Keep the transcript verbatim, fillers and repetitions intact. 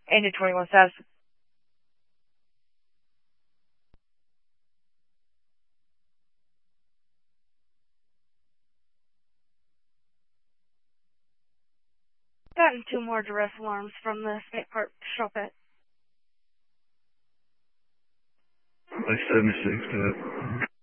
Andy twenty-one says. Gotten two more duress alarms from the skate park shop at. Like seventy-six,